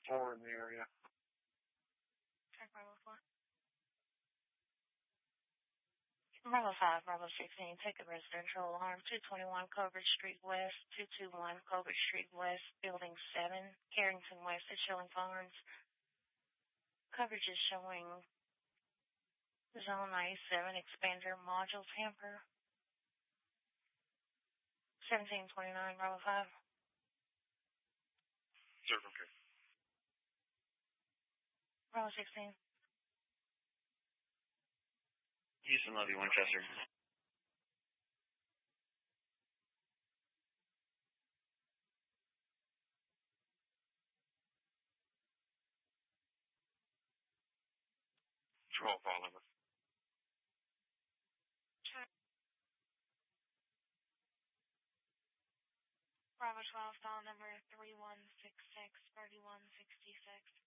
4 in the area. Check Bravo 4. Bravo 5, Bravo 16, take a residential alarm, 221 Colbert Street West, 221 Colbert Street West, Building 7, Carrington West at Shilling Farms. Coverage is showing Zone 97, Expander Module Tamper, 1729 Bravo 5. Circle K. Bravo 16. Houston, love you, Winchester. Control call number. Check. Bravo 12, stall number 310.